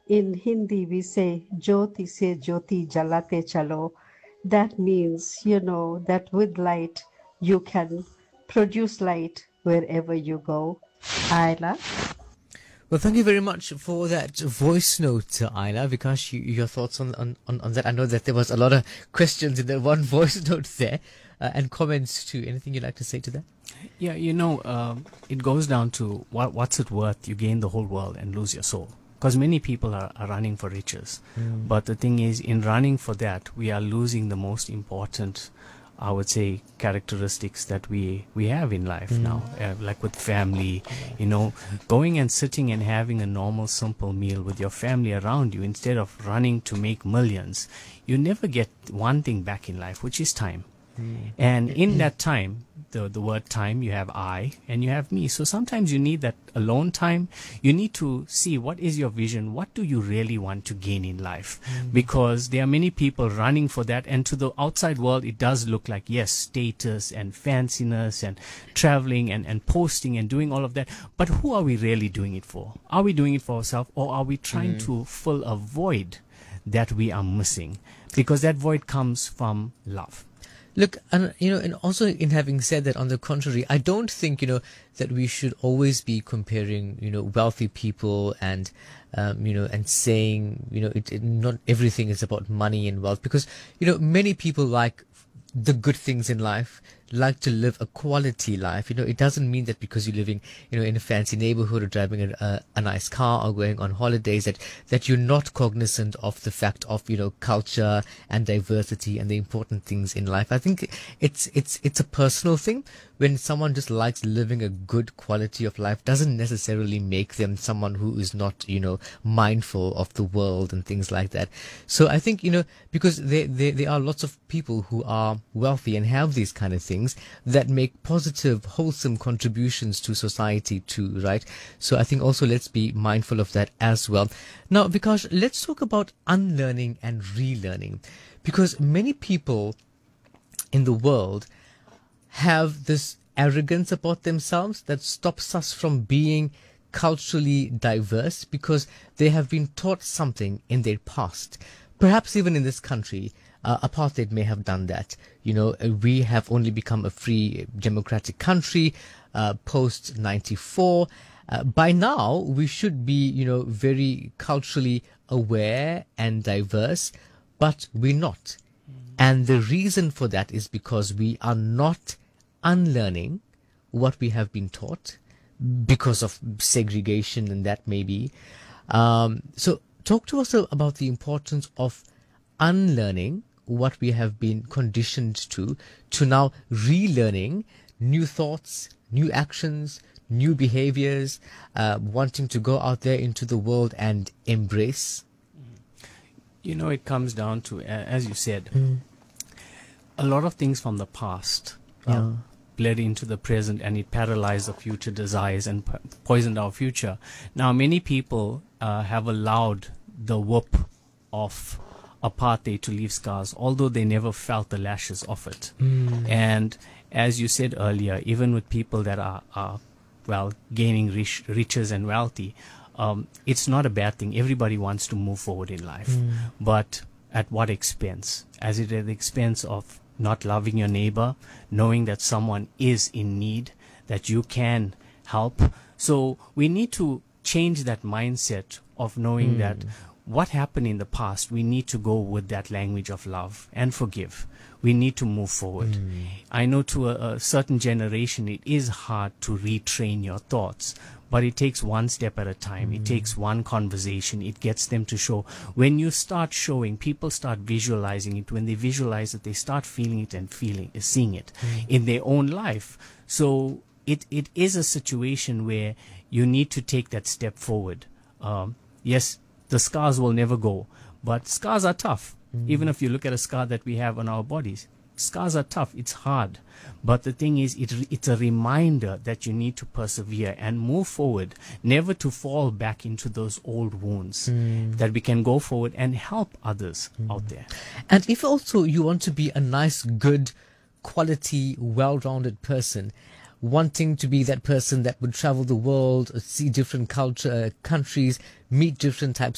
In Hindi, we say, Jyoti se Jyoti jalate chalo. That means, that with light, you can produce light wherever you go. Ayla? Well, thank you very much for that voice note, Ayla. Because your thoughts on that. I know that there was a lot of questions in that one voice note there, and comments too. Anything you'd like to say to that? Yeah, it goes down to what's it worth? You gain the whole world and lose your soul. Because many people are running for riches. But the thing is, in running for that, we are losing the most important, I would say, characteristics that we have in life now. Like with family, going and sitting and having a normal, simple meal with your family around you instead of running to make millions. You never get one thing back in life, which is time. And in that time, the word time, you have I and you have me. So sometimes you need that alone time. You need to see what is your vision. What do you really want to gain in life? Because there are many people running for that. And to the outside world, it does look like, yes, status and fanciness and traveling and posting and doing all of that. But who are we really doing it for? Are we doing it for ourselves, or are we trying to fill a void that we are missing? Because that void comes from love. Look, and and also in having said that, on the contrary, I don't think that we should always be comparing wealthy people and and saying not everything is about money and wealth, because many people like the good things in life, like to live a quality life. It doesn't mean that because you're living in a fancy neighborhood or driving a nice car or going on holidays that you're not cognizant of the fact of culture and diversity and the important things in life. I think it's a personal thing. When someone just likes living a good quality of life, doesn't necessarily make them someone who is not mindful of the world and things like that. So I think because there are lots of people who are wealthy and have these kind of things that make positive, wholesome contributions to society too, right? So I think also let's be mindful of that as well. Now, because let's talk about unlearning and relearning, because many people in the world have this arrogance about themselves that stops us from being culturally diverse, because they have been taught something in their past. Perhaps even in this country, apartheid may have done that. We have only become a free democratic country post 94. By now, we should be, very culturally aware and diverse, but we're not. And the reason for that is because we are not unlearning what we have been taught because of segregation, and that maybe. So talk to us about the importance of unlearning what we have been conditioned to now relearning new thoughts, new actions, new behaviors, wanting to go out there into the world and embrace. It comes down to, as you said, a lot of things from the past bled into the present, and it paralyzed the future desires and poisoned our future. Now, many people have allowed the whoop of apartheid to leave scars, although they never felt the lashes of it. And as you said earlier, even with people that are gaining riches and wealthy, it's not a bad thing. Everybody wants to move forward in life. But at what expense? As it at the expense of not loving your neighbor, knowing that someone is in need, that you can help. So we need to change that mindset of knowing that what happened in the past, we need to go with that language of love and forgive. We need to move forward. I know to a certain generation, it is hard to retrain your thoughts, but it takes one step at a time. It takes one conversation. It gets them to show. When you start showing, people start visualizing it. When they visualize it, they start feeling it and seeing it in their own life. So it is a situation where you need to take that step forward. Yes, the scars will never go, but scars are tough. Even if you look at a scar that we have on our bodies, scars are tough. It's hard. But the thing is, it's a reminder that you need to persevere and move forward, never to fall back into those old wounds, that we can go forward and help others out there. And if also you want to be a nice, good, quality, well-rounded person, wanting to be that person that would travel the world, see different countries, meet different types